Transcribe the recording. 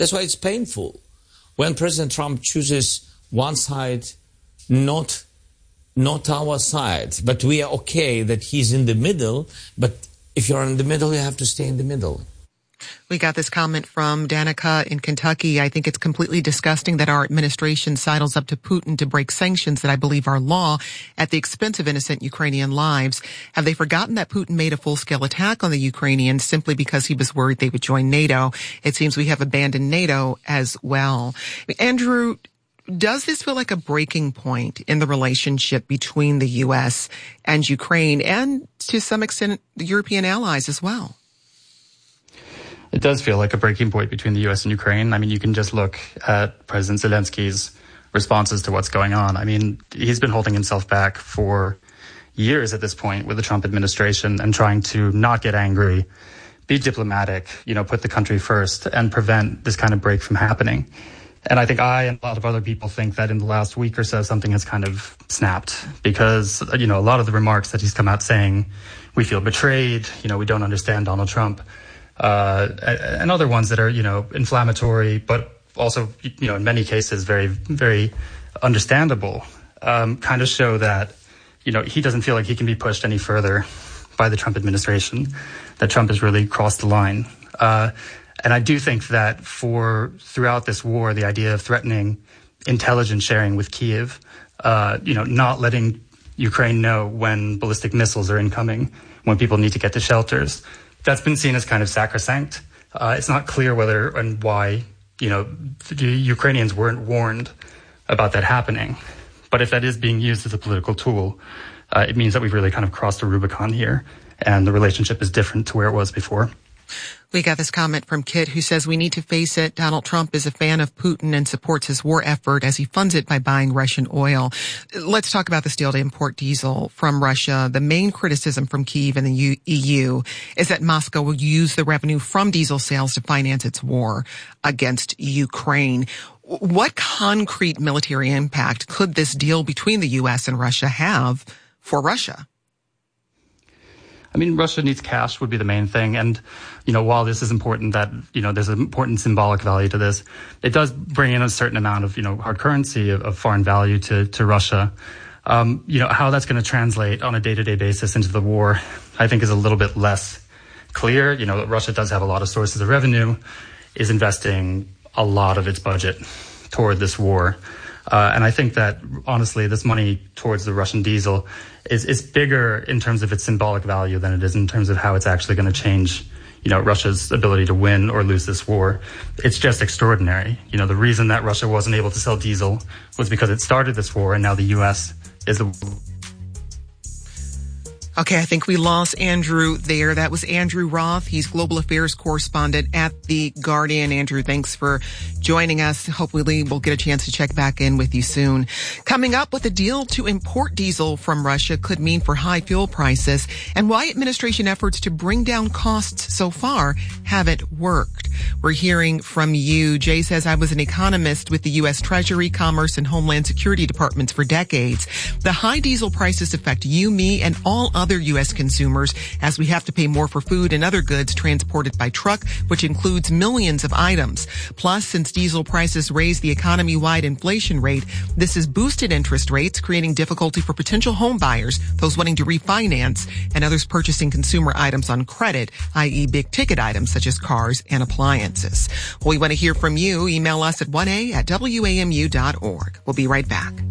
That's why it's painful when President Trump chooses one side, not our side. But we are okay that he's in the middle. But if you're in the middle, you have to stay in the middle. We got this comment from Danica in Kentucky. I think it's completely disgusting that our administration sidles up to Putin to break sanctions that I believe are law at the expense of innocent Ukrainian lives. Have they forgotten that Putin made a full-scale attack on the Ukrainians simply because he was worried they would join NATO? It seems we have abandoned NATO as well. Andrew, does this feel like a breaking point in the relationship between the U.S. and Ukraine and to some extent the European allies as well? It does feel like a breaking point between the U.S. and Ukraine. I mean, you can just look at President Zelensky's responses to what's going on. I mean, he's been holding himself back for years at this point with the Trump administration and trying to not get angry, be diplomatic, put the country first and prevent this kind of break from happening. And I think I and a lot of other people think that in the last week or so, something has kind of snapped because, a lot of the remarks that he's come out saying, we feel betrayed, we don't understand Donald Trump. And other ones that are, inflammatory, but also, in many cases, very, very understandable, kind of show that, he doesn't feel like he can be pushed any further by the Trump administration, that Trump has really crossed the line. And I do think that throughout this war, the idea of threatening intelligence sharing with Kyiv, not letting Ukraine know when ballistic missiles are incoming, when people need to get to shelters, that's been seen as kind of sacrosanct. It's not clear whether and why, the Ukrainians weren't warned about that happening. But if that is being used as a political tool, it means that we've really kind of crossed a Rubicon here, and the relationship is different to where it was before. We got this comment from Kit who says, we need to face it. Donald Trump is a fan of Putin and supports his war effort as he funds it by buying Russian oil. Let's talk about this deal to import diesel from Russia. The main criticism from Kyiv and the EU is that Moscow will use the revenue from diesel sales to finance its war against Ukraine. What concrete military impact could this deal between the U.S. and Russia have for Russia? I mean, Russia needs cash would be the main thing. And, while this is important that, there's an important symbolic value to this, it does bring in a certain amount of, hard currency of foreign value to Russia. How that's going to translate on a day-to-day basis into the war, I think is a little bit less clear. Russia does have a lot of sources of revenue, is investing a lot of its budget toward this war. And I think that, honestly, this money towards the Russian diesel is bigger in terms of its symbolic value than it is in terms of how it's actually going to change, Russia's ability to win or lose this war. It's just extraordinary. The reason that Russia wasn't able to sell diesel was because it started this war, and now the U.S. is the... Okay, I think we lost Andrew there. That was Andrew Roth. He's global affairs correspondent at The Guardian. Andrew, thanks for joining us. Hopefully we'll get a chance to check back in with you soon. Coming up, what the deal to import diesel from Russia could mean for high fuel prices and why administration efforts to bring down costs so far haven't worked. We're hearing from you. Jay says, I was an economist with the U.S. Treasury, Commerce, and Homeland Security departments for decades. The high diesel prices affect you, me, and all other U.S. consumers as we have to pay more for food and other goods transported by truck, which includes millions of items. Plus, since diesel prices raised the economy-wide inflation rate, this has boosted interest rates, creating difficulty for potential home buyers, those wanting to refinance, and others purchasing consumer items on credit, i.e. big-ticket items such as cars and appliances. We want to hear from you. Email us at 1a@wamu.org. We'll be right back.